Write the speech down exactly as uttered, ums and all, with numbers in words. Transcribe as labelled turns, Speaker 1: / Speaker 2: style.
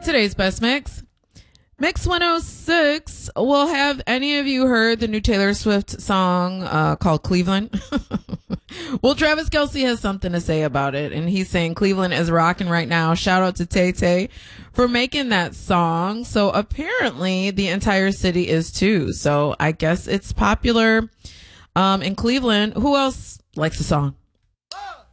Speaker 1: today's best mix, Mix one oh six. Well, have any of you heard the new Taylor Swift song uh, called Cleveland? Well, Travis Kelce has something to say about it, and he's saying Cleveland is rocking right now. Shout out to Tay Tay for making that song. So apparently the entire city is too. So I guess it's popular um, in Cleveland. Who else likes the song?